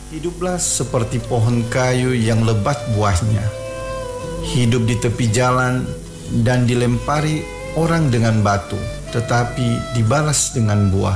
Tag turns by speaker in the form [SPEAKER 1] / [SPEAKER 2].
[SPEAKER 1] Hiduplah seperti pohon kayu yang lebat buahnya, hidup di tepi jalan dan dilempari orang dengan batu, tetapi dibalas dengan buah.